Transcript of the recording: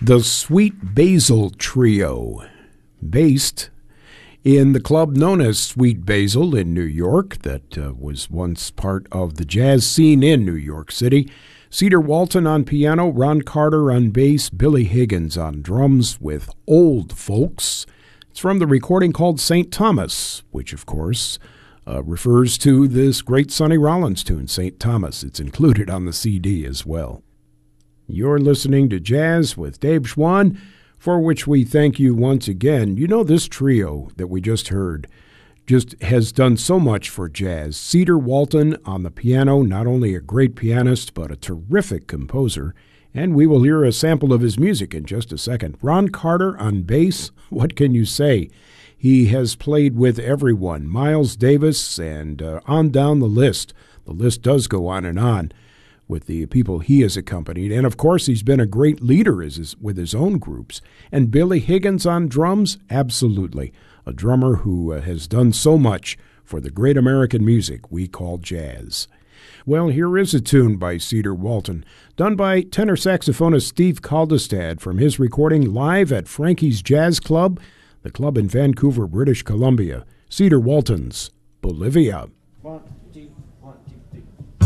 The Sweet Basil Trio, based in the club known as Sweet Basil in New York, that was once part of the jazz scene in New York City. Cedar Walton on piano, Ron Carter on bass, Billy Higgins on drums with Old Folks. It's from the recording called St. Thomas, which of course refers to this great Sonny Rollins tune, St. Thomas. It's included on the CD as well. You're listening to Jazz with Dave Schwann, for which we thank you once again. You know, this trio that we just heard just has done so much for jazz. Cedar Walton on the piano, not only a great pianist, but a terrific composer, and we will hear a sample of his music in just a second. Ron Carter on bass, what can you say? He has played with everyone, Miles Davis, and on down the list. The list does go on and on with the people he has accompanied. And, of course, he's been a great leader with his own groups. And Billy Higgins on drums, absolutely. A drummer who has done so much for the great American music we call jazz. Well, here is a tune by Cedar Walton, done by tenor saxophonist Steve Kaldestad from his recording live at Frankie's Jazz Club, the club in Vancouver, British Columbia. Cedar Walton's Bolivia. 1